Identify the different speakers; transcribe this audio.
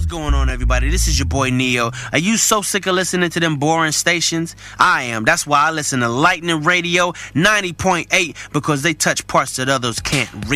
Speaker 1: going on, everybody? This is your boy Neo. Are you so sick of listening to them boring stations? I am. That's why I listen to Lightning Radio 90.8, because they touch parts that others can't reach.